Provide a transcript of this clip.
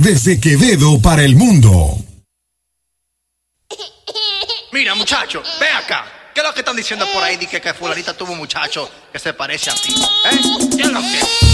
desde Quevedo para el mundo. Mira, muchacho, ve acá. ¿Qué es lo que están diciendo por ahí? Dice que fulanita tuvo un muchacho que se parece a ti. ¿Qué es lo que?